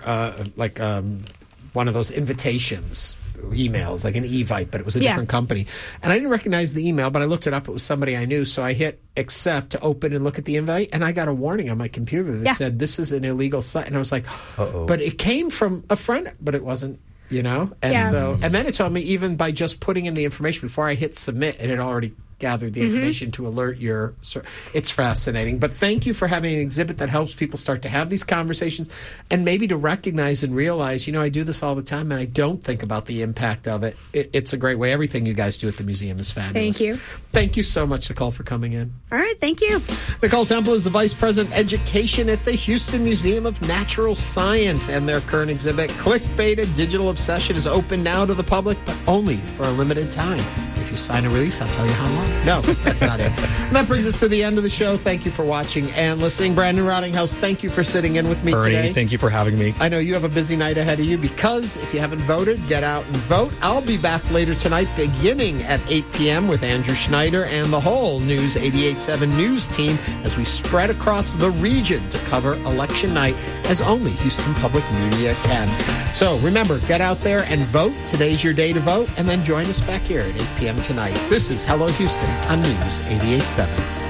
one of those invitations emails, like an Evite, but it was a different company. And I didn't recognize the email, but I looked it up. It was somebody I knew. So I hit accept to open and look at the invite. And I got a warning on my computer that said, this is an illegal site. And I was like, but it came from a friend, but it wasn't, And so, and then it told me even by just putting in the information before I hit submit, it had already gathered the information to alert your... It's fascinating. But thank you for having an exhibit that helps people start to have these conversations and maybe to recognize and realize, I do this all the time and I don't think about the impact of it. It's a great way. Everything you guys do at the museum is fabulous. Thank you. Thank you so much, Nicole, for coming in. All right. Thank you. Nicole Temple is the Vice President Education at the Houston Museum of Natural Science, and their current exhibit, Clickbait: A Digital Obsession, is open now to the public, but only for a limited time. If you sign a release, I'll tell you how long. No, that's not it. And that brings us to the end of the show. Thank you for watching and listening. Brandon Rottinghouse, thank you for sitting in with me today. Thank you for having me. I know you have a busy night ahead of you because if you haven't voted, get out and vote. I'll be back later tonight beginning at 8 p.m. with Andrew Schneider and the whole News 88.7 News team as we spread across the region to cover election night as only Houston Public Media can. So remember, get out there and vote. Today's your day to vote, and then join us back here at 8 p.m. tonight. This is Hello Houston on News 88.7.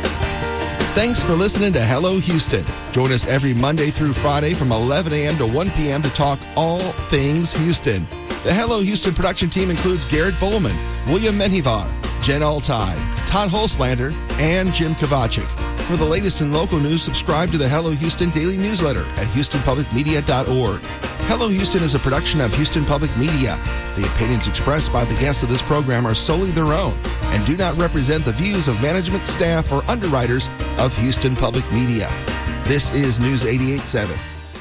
Thanks for listening to Hello Houston. Join us every Monday through Friday from 11 a.m. to 1 p.m. to talk all things Houston. The Hello Houston production team includes Garrett Bowman, William Menjivar, Jen Altai, Todd Holslander, and Jim Kovacic. For the latest in local news, subscribe to the Hello Houston daily newsletter at HoustonPublicMedia.org. Hello Houston is a production of Houston Public Media. The opinions expressed by the guests of this program are solely their own and do not represent the views of management, staff, or underwriters of Houston Public Media. This is News 88.7.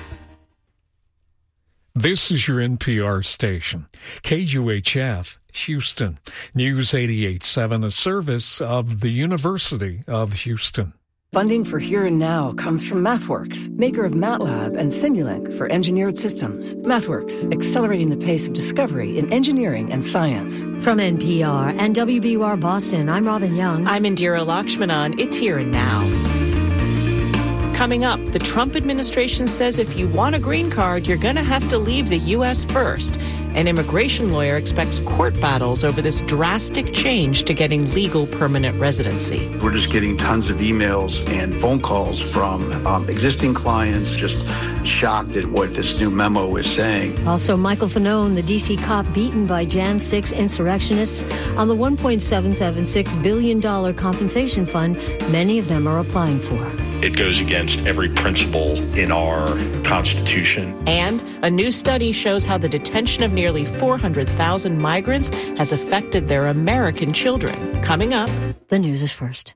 This is your NPR station, KUHF, Houston. News 88.7, a service of the University of Houston. Funding for Here and Now comes from MathWorks, maker of MATLAB and Simulink for engineered systems. MathWorks, accelerating the pace of discovery in engineering and science. From NPR and WBUR Boston, I'm Robin Young. I'm Indira Lakshmanan. It's Here and Now. Coming up, the Trump administration says if you want a green card, you're going to have to leave the U.S. first. An immigration lawyer expects court battles over this drastic change to getting legal permanent residency. We're just getting tons of emails and phone calls from existing clients, just shocked at what this new memo is saying. Also, Michael Fanone, the D.C. cop beaten by Jan 6 insurrectionists on the $1.776 billion compensation fund many of them are applying for. It goes against every principle in our Constitution. And a new study shows how the detention of nearly 400,000 migrants has affected their American children. Coming up, the news is first.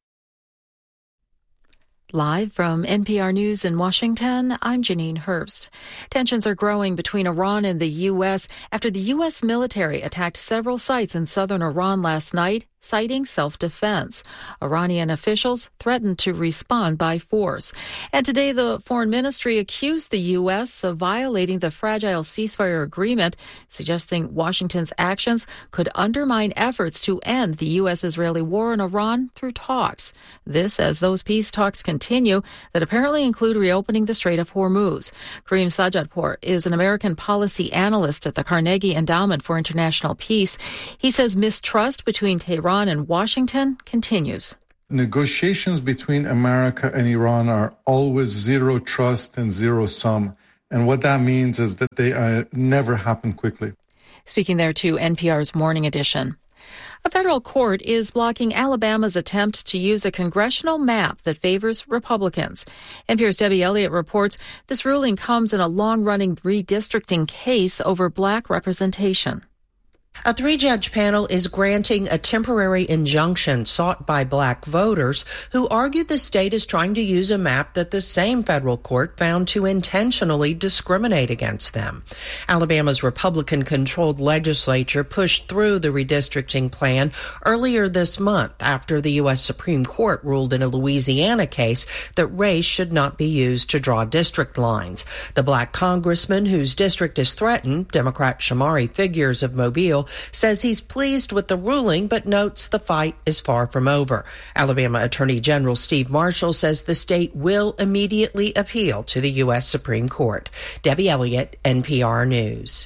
Live from NPR News in Washington, I'm Janine Herbst. Tensions are growing between Iran and the U.S. after the U.S. military attacked several sites in southern Iran last night, citing self-defense. Iranian officials threatened to respond by force. And today, the foreign ministry accused the U.S. of violating the fragile ceasefire agreement, suggesting Washington's actions could undermine efforts to end the U.S.-Israeli war in Iran through talks. This as those peace talks continue that apparently include reopening the Strait of Hormuz. Kareem Sajadpour is an American policy analyst at the Carnegie Endowment for International Peace. He says mistrust between Tehran and Washington continues. Negotiations between America and Iran are always zero trust and zero sum. And what that means is that they never happen quickly. Speaking there to NPR's Morning Edition. A federal court is blocking Alabama's attempt to use a congressional map that favors Republicans. NPR's Debbie Elliott reports this ruling comes in a long-running redistricting case over black representation. A 3-judge panel is granting a temporary injunction sought by black voters who argued the state is trying to use a map that the same federal court found to intentionally discriminate against them. Alabama's Republican-controlled legislature pushed through the redistricting plan earlier this month after the U.S. Supreme Court ruled in a Louisiana case that race should not be used to draw district lines. The black congressman whose district is threatened, Democrat Shamari Figures of Mobile, says he's pleased with the ruling, but notes the fight is far from over. Alabama Attorney General Steve Marshall says the state will immediately appeal to the U.S. Supreme Court. Debbie Elliott, NPR News.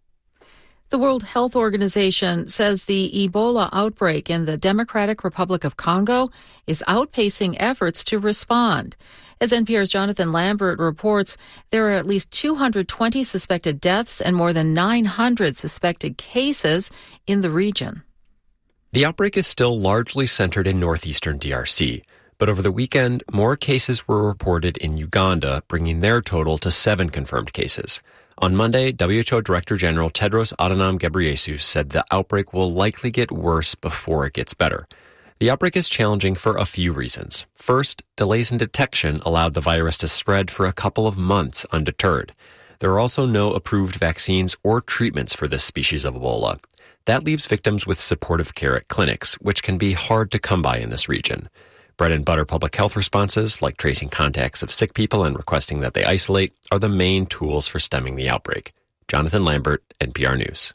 The World Health Organization says the Ebola outbreak in the Democratic Republic of Congo is outpacing efforts to respond. As NPR's Jonathan Lambert reports, there are at least 220 suspected deaths and more than 900 suspected cases in the region. The outbreak is still largely centered in northeastern DRC, but over the weekend, more cases were reported in Uganda, bringing their total to 7 confirmed cases. On Monday, WHO Director General Tedros Adhanom Ghebreyesus said the outbreak will likely get worse before it gets better. The outbreak is challenging for a few reasons. First, delays in detection allowed the virus to spread for a couple of months undeterred. There are also no approved vaccines or treatments for this species of Ebola. That leaves victims with supportive care at clinics, which can be hard to come by in this region. Bread and butter public health responses, like tracing contacts of sick people and requesting that they isolate, are the main tools for stemming the outbreak. Jonathan Lambert, NPR News.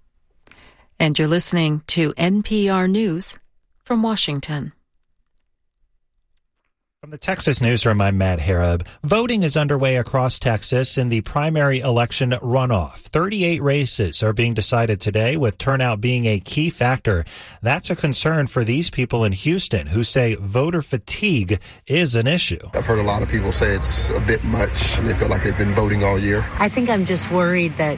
And you're listening to NPR News from Washington. From the Texas Newsroom, I'm Matt Harab. Voting is underway across Texas in the primary election runoff. 38 races are being decided today, with turnout being a key factor. That's a concern for these people in Houston who say voter fatigue is an issue. I've heard a lot of people say it's a bit much and they feel like they've been voting all year. I think I'm just worried that,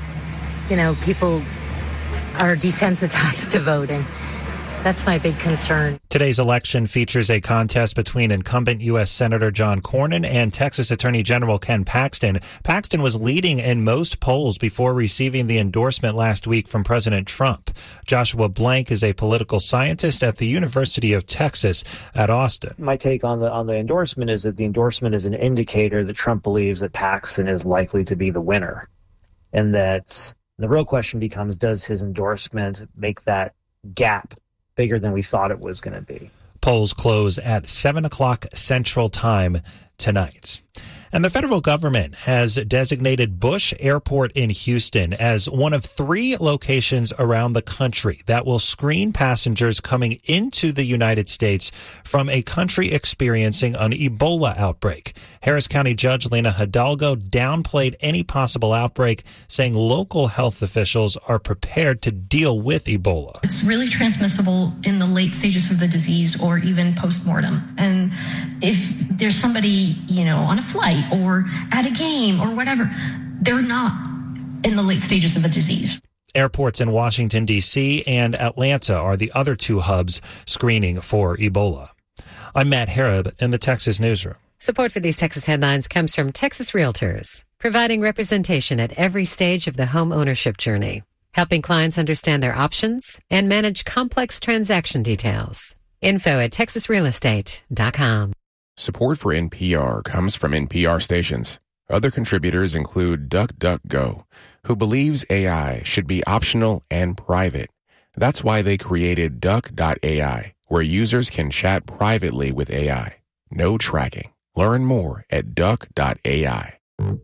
people are desensitized to voting. That's my big concern. Today's election features a contest between incumbent U.S. Senator John Cornyn and Texas Attorney General Ken Paxton. Paxton was leading in most polls before receiving the endorsement last week from President Trump. Joshua Blank is a political scientist at the University of Texas at Austin. My take on the endorsement is that the endorsement is an indicator that Trump believes that Paxton is likely to be the winner. And that the real question becomes, does his endorsement make that gap bigger than we thought it was going to be? Polls close at 7 o'clock Central Time tonight. And the federal government has designated Bush Airport in Houston as one of 3 locations around the country that will screen passengers coming into the United States from a country experiencing an Ebola outbreak. Harris County Judge Lena Hidalgo downplayed any possible outbreak, saying local health officials are prepared to deal with Ebola. It's really transmissible in the late stages of the disease or even post-mortem. And if there's somebody, on a flight or at a game or whatever, they're not in the late stages of the disease. Airports in Washington, D.C. and Atlanta are the other 2 hubs screening for Ebola. I'm Matt Harab in the Texas Newsroom. Support for these Texas headlines comes from Texas Realtors, providing representation at every stage of the home ownership journey, helping clients understand their options and manage complex transaction details. Info at texasrealestate.com. Support for NPR comes from NPR stations. Other contributors include DuckDuckGo, who believes AI should be optional and private. That's why they created Duck.ai, where users can chat privately with AI. No tracking. Learn more at Duck.ai.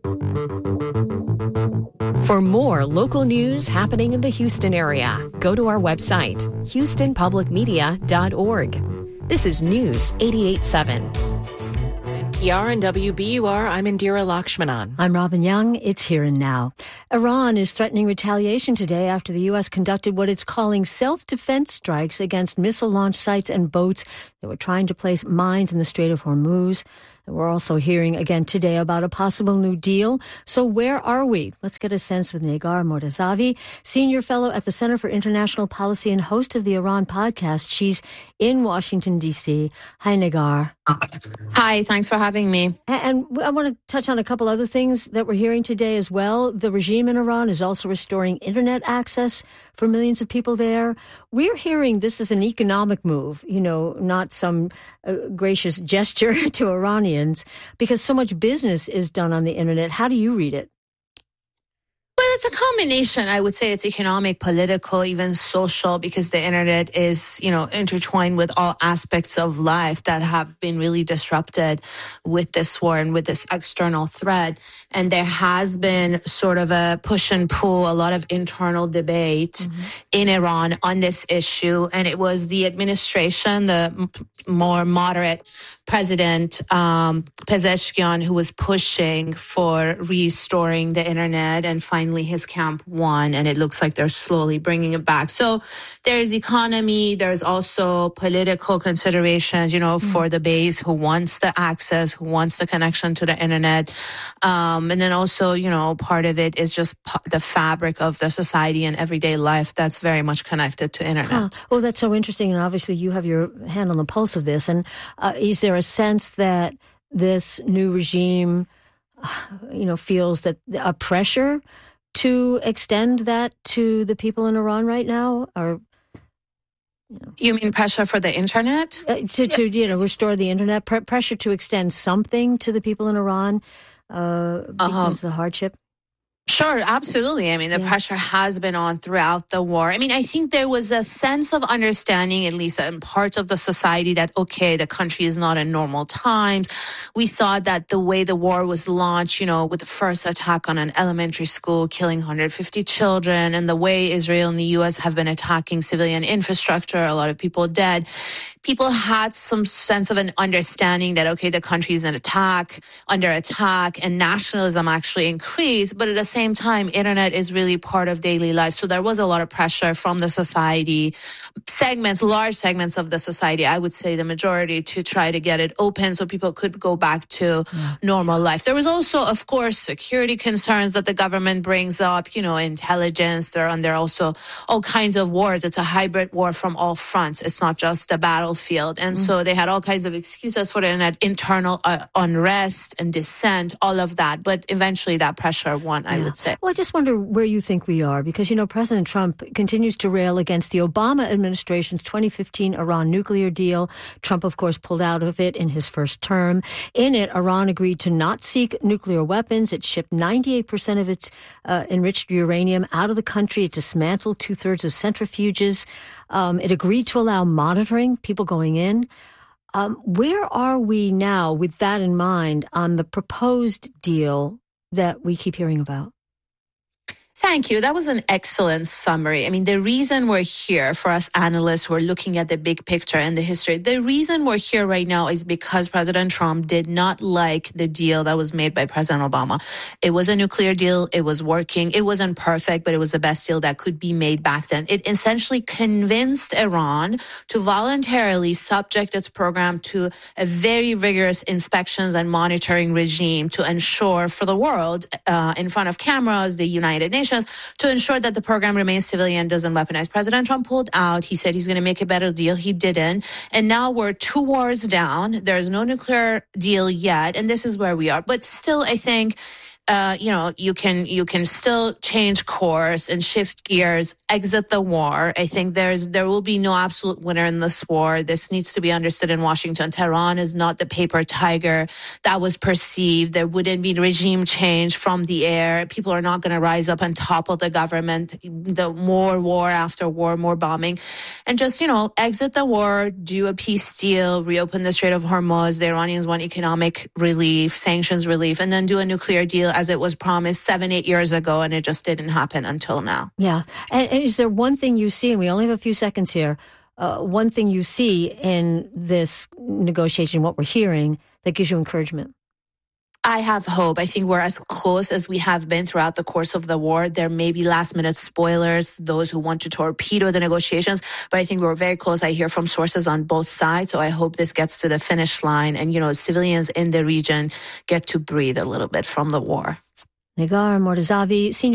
For more local news happening in the Houston area, go to our website, houstonpublicmedia.org. This is News 88.7. PR and WBUR, I'm Indira Lakshmanan. I'm Robin Young. It's Here and Now. Iran is threatening retaliation today after the U.S. conducted what it's calling self-defense strikes against missile launch sites and boats that were trying to place mines in the Strait of Hormuz. And we're also hearing again today about a possible new deal. So where are we? Let's get a sense with Negar Mortazavi, senior fellow at the Center for International Policy and host of the Iran podcast. She's in Washington, D.C. Hi, Negar. Hi, thanks for having me. And I want to touch on a couple other things that we're hearing today as well. The regime in Iran is also restoring internet access for millions of people there. We're hearing this is an economic move, not some gracious gesture to Iranians, because so much business is done on the internet. How do you read it? Well, it's a combination. I would say it's economic, political, even social, because the internet is, intertwined with all aspects of life that have been really disrupted with this war and with this external threat. And there has been sort of a push and pull, a lot of internal debate in Iran on this issue. And it was the administration, the more moderate President Pezeshkian, who was pushing for restoring the internet, and finally his camp won, and it looks like they're slowly bringing it back. So there's economy, there's also political considerations, for the base who wants the access, who wants the connection to the internet. And then also, part of it is just the fabric of the society and everyday life that's very much connected to internet. Well, that's so interesting. And obviously you have your hand on the pulse of this. And is there a sense that this new regime, feels that a pressure to extend that to the people in Iran right now? Or you mean pressure for the internet? To restore the internet, pressure to extend something to the people in Iran because of the hardship? Sure, absolutely. I mean, the pressure has been on throughout the war. I mean, I think there was a sense of understanding, at least in parts of the society, that, okay, the country is not in normal times. We saw that the way the war was launched, with the first attack on an elementary school, killing 150 children, and the way Israel and the U.S. have been attacking civilian infrastructure, a lot of people dead. People had some sense of an understanding that, okay, the country is under attack, and nationalism actually increased. But at the same time, internet is really part of daily life. So there was a lot of pressure from the society, large segments of the society, I would say the majority, to try to get it open so people could go back to normal life. There was also, of course, security concerns that the government brings up, intelligence. There are also all kinds of wars. It's a hybrid war from all fronts. It's not just the battlefield. And so they had all kinds of excuses for the internet, internal unrest and dissent, all of that. But eventually that pressure won, I would say. Well, I just wonder where you think we are, because, President Trump continues to rail against the Obama administration's 2015 Iran nuclear deal. Trump, of course, pulled out of it in his first term. In it, Iran agreed to not seek nuclear weapons. It shipped 98% of its enriched uranium out of the country. It dismantled 2/3 of centrifuges. It agreed to allow monitoring, people going in. Where are we now with that in mind on the proposed deal that we keep hearing about? Thank you. That was an excellent summary. I mean, the reason we're here, for us analysts who are looking at the big picture and the history, the reason we're here right now is because President Trump did not like the deal that was made by President Obama. It was a nuclear deal. It was working. It wasn't perfect, but it was the best deal that could be made back then. It essentially convinced Iran to voluntarily subject its program to a very rigorous inspections and monitoring regime to ensure for the world, in front of cameras, the United Nations, to ensure that the program remains civilian, doesn't weaponize. President Trump pulled out. He said he's going to make a better deal. He didn't. And now we're 2 wars down. There's no nuclear deal yet. And this is where we are. But still, I think you can still change course and shift gears, exit the war. I think there will be no absolute winner in this war. This needs to be understood in Washington. Tehran is not the paper tiger that was perceived. There wouldn't be regime change from the air. People are not going to rise up and topple the government. The more war after war, more bombing, and just exit the war, do a peace deal, reopen the Strait of Hormuz. The Iranians want economic relief, sanctions relief, and then do a nuclear deal as it was promised 7-8 years ago, and it just didn't happen until now. Yeah. And is there one thing you see, and we only have a few seconds here, one thing you see in this negotiation, what we're hearing, that gives you encouragement? I have hope. I think we're as close as we have been throughout the course of the war. There may be last-minute spoilers, those who want to torpedo the negotiations, but I think we're very close. I hear from sources on both sides, so I hope this gets to the finish line and, civilians in the region get to breathe a little bit from the war. Negar Mortazavi, Senior